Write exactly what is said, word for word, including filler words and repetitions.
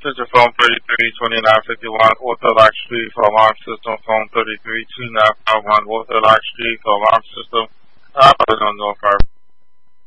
Center phone thirty-three twenty-nine fifty-one, Orthodox Street for alarm system. Phone thirty-three two nine five one, Orthodox Street for alarm system. Uh, no, no,